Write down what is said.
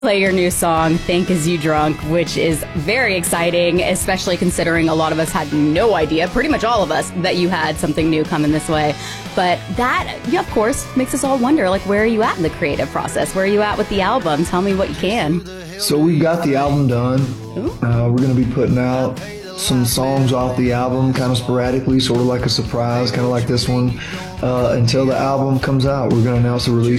Play your new song, Thank Is You Drunk, which is very exciting, especially considering a lot of us had no idea, pretty much all of us, that you had something new coming this way. But that, yeah, of course, makes us all wonder, like, where are you at in the creative process? Where are you at with the album? Tell me what you can. So we've got the album done. We're going to be putting out some songs off the album kind of sporadically, sort of like a surprise, kind of like this one. Until the album comes out, we're going to announce the release